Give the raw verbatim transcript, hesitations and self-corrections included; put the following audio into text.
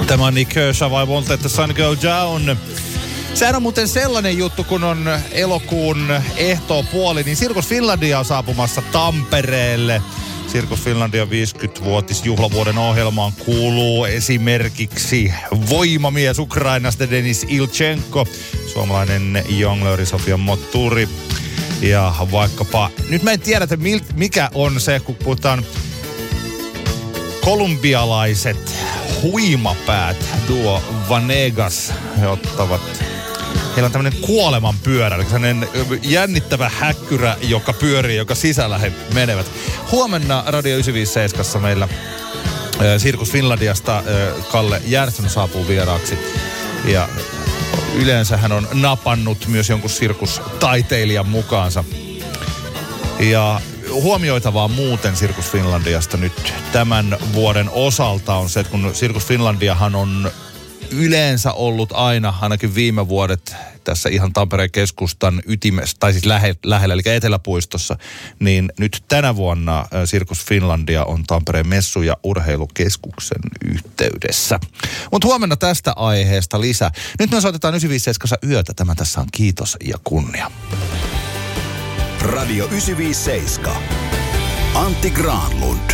Tämä on Nick Kershaw, I Won't Let the Sun Go Down. Sehän on muuten sellainen juttu, kun on elokuun ehtoopuoli, niin Sirkus Finlandia on saapumassa Tampereelle. Sirkus Finlandia viisikymmenvuotisjuhlavuoden ohjelmaan kuuluu esimerkiksi voimamies Ukrainasta Denis Ilchenko, suomalainen jonglööri Sofia Motturi ja vaikkapa, nyt mä en tiedä, että mikä on se, kun puhutaan kolumbialaiset huimapäät, duo Vanegas, he ottavat, heillä on tämmöinen kuolemanpyörä, eli sellainen jännittävä häkkyrä, joka pyörii, joka sisällä he menevät. Huomenna Radio yhdeksänsataaviisikymmentäseitsemän meillä äh, Sirkus Finlandiasta äh, Kalle Järstön saapuu vieraaksi. Ja yleensä hän on napannut myös jonkun sirkustaiteilijan mukaansa. Ja huomioitavaa muuten Sirkus Finlandiasta nyt tämän vuoden osalta on se, että kun Sirkus Finlandiahan on yleensä ollut aina, ainakin viime vuodet, tässä ihan Tampereen keskustan ytimessä, tai siis lähe, lähellä, eli Eteläpuistossa, niin nyt tänä vuonna Sirkus Finlandia on Tampereen messu- ja urheilukeskuksen yhteydessä. Mutta huomenna tästä aiheesta lisää. Nyt me soitetaan yhdeksänsataaviisikymmentäseitsemän yötä. Tämä tässä on kiitos ja kunnia. Radio yhdeksänsataaviisikymmentäseitsemän. Antti Granlund.